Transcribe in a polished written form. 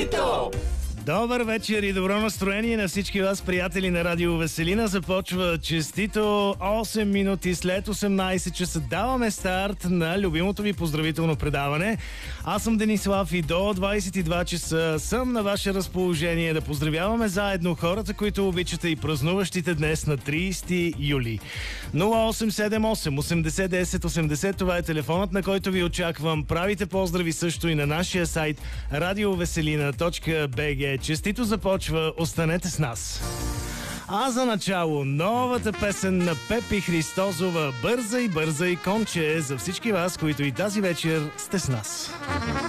Честито! Добър вечер и добро настроение на всички вас, приятели на Радио Веселина. Започва честито 8 минути след 18 часа. Даваме старт на любимото ви поздравително предаване. Аз съм Денислав и до 22 часа съм на ваше разположение да поздравяваме заедно хората, които обичате и празнуващите днес на 30 юли. 0878 80 10 80, това е телефонът, на който ви очаквам. Правите поздрави също и на нашия сайт radioveselina.bg. Честито започва, останете с нас. А за начало новата песен на Пепи Христозова "Бързай, бързай, конче" за всички вас, които и тази вечер сте с нас.